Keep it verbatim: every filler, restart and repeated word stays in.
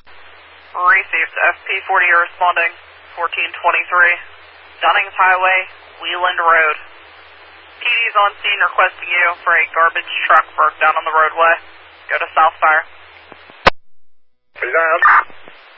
Received. F P forty responding. fourteen twenty-three. Dunnings Highway, Wheeland Road. P D's on scene requesting you for a garbage truck broke down on the roadway. Go to Southfire. Pretty down.